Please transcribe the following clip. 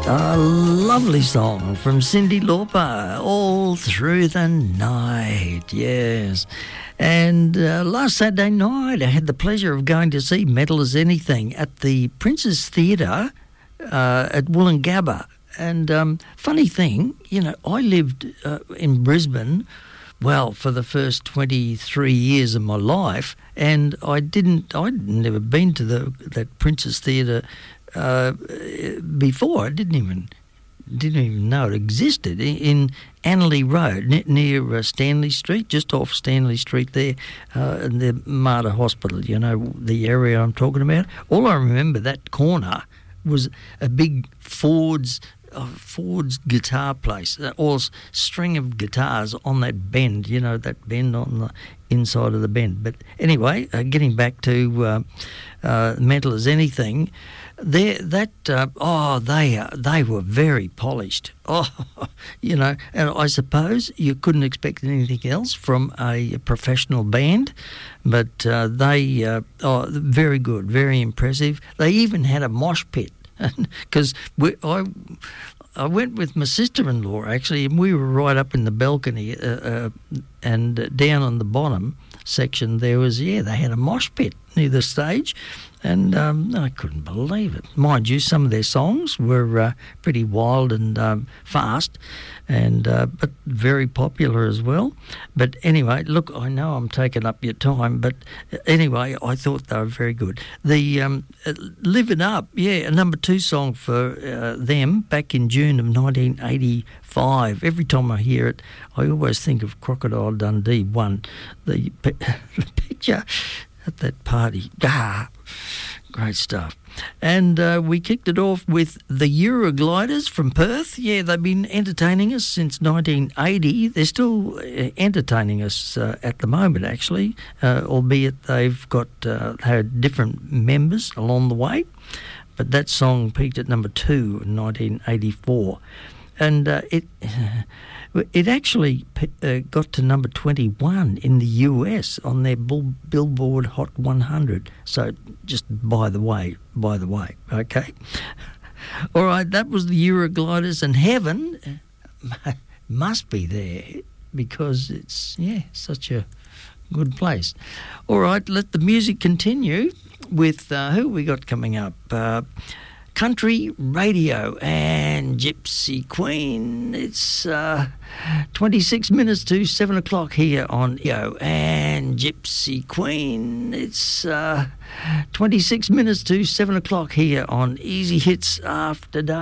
A lovely song from Cyndi Lauper, All Through the Night, yes. And last Saturday night I had the pleasure of going to see Metal as Anything at the Princess Theatre at Woolloongabba. And funny thing, you know, I lived in Brisbane, well, for the first 23 years of my life, and I'd never been to that Princess Theatre before. I didn't even know it existed in Annerley Road near Stanley Street, just off Stanley Street there, in the Mater Hospital. You know the area I'm talking about. All I remember that corner was a big Ford's guitar place, all string of guitars on that bend. You know that bend on the inside of the bend. But anyway, getting back to Metal as Anything. They were very polished. Oh, you know, and I suppose you couldn't expect anything else from a professional band, but they very good, very impressive. They even had a mosh pit, because I went with my sister-in-law actually, and we were right up in the balcony, and down on the bottom section there was they had a mosh pit near the stage. And I couldn't believe it. Mind you, some of their songs were pretty wild and fast, and but very popular as well. But anyway, look, I know I'm taking up your time, but anyway, I thought they were very good. The Live It Up, a number 2 song for them back in June of 1985. Every time I hear it, I always think of Crocodile Dundee won the picture at that party. Great stuff. And we kicked it off with the Eurogliders from Perth. Yeah, they've been entertaining us since 1980. They're still entertaining us at the moment, actually, albeit they've got had different members along the way. But that song peaked at number 2 in 1984. And it actually got to number 21 in the US on their Billboard Hot 100. So just by the way, okay? All right, that was the Eurogliders, and Heaven must be there because it's, such a good place. All right, let the music continue with who we got coming up? Country Radio and Gypsy Queen. It's 26 minutes to 7 o'clock here on Yo and Gypsy Queen. It's 26 minutes to 7 o'clock here on Easy Hits After Dark.